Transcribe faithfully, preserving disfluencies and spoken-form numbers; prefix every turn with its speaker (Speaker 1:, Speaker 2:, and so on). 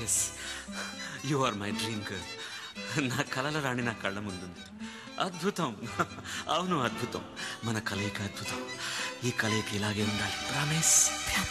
Speaker 1: Yes, you are my dream girl. నా కలల రాణి నా కళ్ళ ముందుంది. అద్భుతం. అవును, అద్భుతం. మన కలయిక అద్భుతం. ఈ కలయిక ఇలాగే ఉండాలి. ప్రామిస్.